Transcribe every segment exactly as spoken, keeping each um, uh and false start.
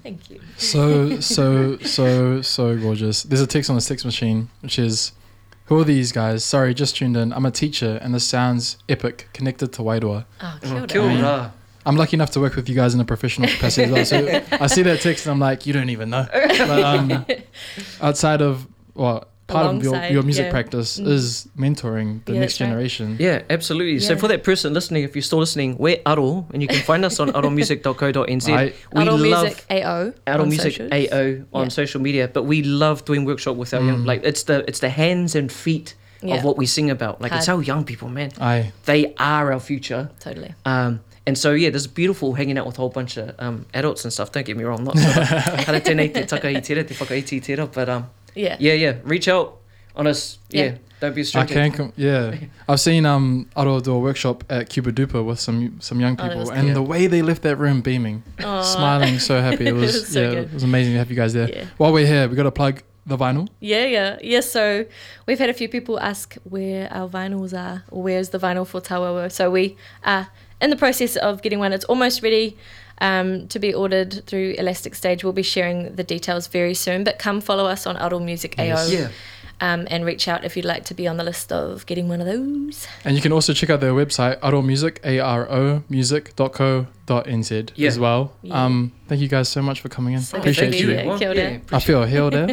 Thank you. So, so, so, so gorgeous. There's a text on the text machine, which is, who are these guys? Sorry, just tuned in. I'm a teacher, and this sounds epic, connected to Wairua. Oh, kia ora. Kia ora. I'm lucky enough to work with you guys in a professional capacity as well. So I see that text, and I'm like, you don't even know. But um, outside of, well, part of your, Alongside, your music yeah. practice Mm. is mentoring the Yeah, next that's right. generation. Yeah, absolutely. So Yeah. for that person listening, if you're still listening, we're Aro, and you can find us on aro music dot co dot n z. I- We Adult love Music A O. Aro on Music socials. A O on Yeah. social media, but we love doing workshop with our young. Mm. Like it's the it's the hands and feet Yeah. of what we sing about. Like it's Hard. our young people, man. I They are our future. Totally. Um, and so yeah, this is beautiful hanging out with a whole bunch of um, adults and stuff. Don't get me wrong, I'm not sure hara tēnei te taka i tera, te whakaiti i tera, but um, Yeah. yeah, yeah, reach out on us. Yeah, Yeah. don't be a I stranger. can, com- yeah. I've seen um Aro do a workshop at Cuba Duper with some some young Oh, that people, was and good. the way they left that room beaming, Aw. smiling, so happy. It was, It was so yeah, good. it was amazing to have you guys there. Yeah. While we're here, we got to plug the vinyl. Yeah, yeah. Yeah, so we've had a few people ask where our vinyls are, or where's the vinyl for Tawawa. So we are in the process of getting one. It's almost ready um, to be ordered through Elastic Stage. We'll be sharing the details very soon, but come follow us on Adult Music A O. Yes. Yeah. Um, and reach out if you'd like to be on the list of getting one of those. And you can also check out their website, Aro Music, A R O music dot co dot n z Yeah. as well. Yeah. Um, thank you guys so much for coming in. So Appreciate thank you. you. Yeah, kia ora. Yeah, I feel held there.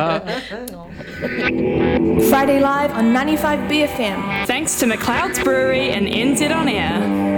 Friday Live on ninety-five B F M. Thanks to McLeod's Brewery and N Z On Air.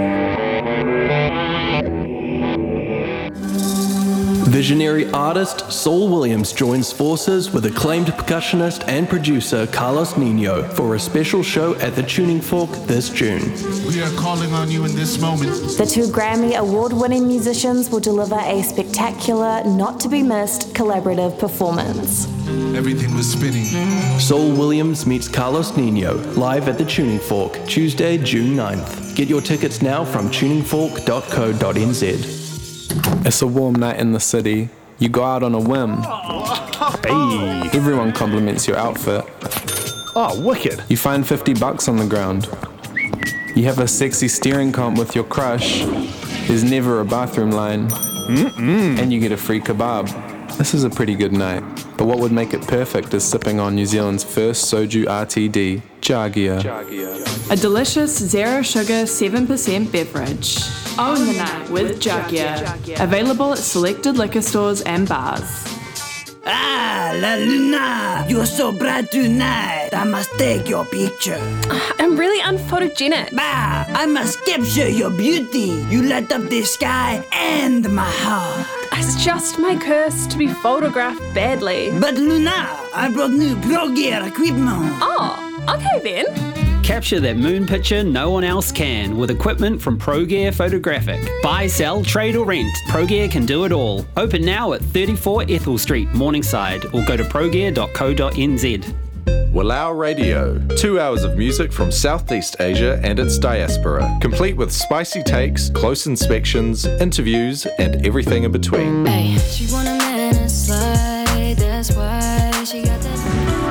Visionary artist Saul Williams joins forces with acclaimed percussionist and producer Carlos Nino for a special show at the Tuning Fork this June. We are calling on you in this moment. The two Grammy award-winning musicians will deliver a spectacular, not-to-be-missed collaborative performance. Everything was spinning. Saul Williams meets Carlos Nino live at the Tuning Fork, Tuesday, June ninth. Get your tickets now from tuning fork dot co dot n z. It's a warm night in the city. You go out on a whim. Hey. Everyone compliments your outfit. Oh, wicked. You find fifty bucks on the ground. You have a sexy steering comp with your crush. There's never a bathroom line. Mm-mm. And you get a free kebab. This is a pretty good night. But what would make it perfect is sipping on New Zealand's first soju R T D, Jagia. A delicious zero sugar seven percent beverage. Own the night with Jagia. Available at selected liquor stores and bars. Ah, La Luna, you're so bright tonight. I must take your picture. I'm really unphotogenic. Bah, I must capture your beauty. You light up the sky and my heart. It's just my curse to be photographed badly. But Luna, I brought new Pro Gear equipment. Oh, okay then. Capture that moon picture no one else can with equipment from ProGear Photographic. Buy, sell, trade or rent, ProGear can do it all. Open now at thirty-four Ethel Street, Morningside, or go to progear dot co dot n z. Walau Radio. Two hours of music from Southeast Asia and its diaspora, complete with spicy takes, close inspections, interviews, and everything in between. Hey, she want a man inside, that's why she got that.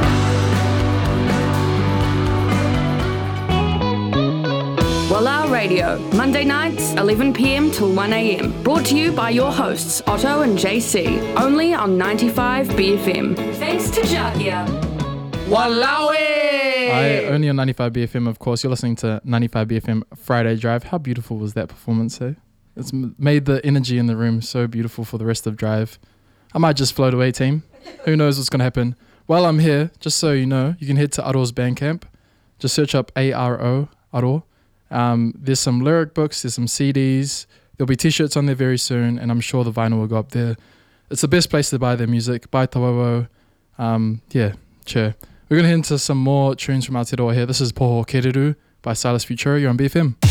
Walau Radio, Monday nights, eleven p.m. till one a.m. Brought to you by your hosts, Otto and J C, only on ninety-five B F M. Thanks to Jagia. Walawi! I only on ninety-five B F M, of course. You're listening to ninety-five B F M Friday Drive. How beautiful was that performance, eh? It's m- made the energy in the room so beautiful for the rest of Drive. I might just float away, team. Who knows what's going to happen? While I'm here, just so you know, you can head to Aro's Bandcamp. Just search up A R O, Aro. Um, there's some lyric books, there's some C Ds. There'll be t-shirts on there very soon, and I'm sure the vinyl will go up there. It's the best place to buy their music. Buy Tawawo. Um, yeah, cheer. We're going to head into some more tunes from Aotearoa here. This is Poho Kereru by Silas Futura. You're on B F M.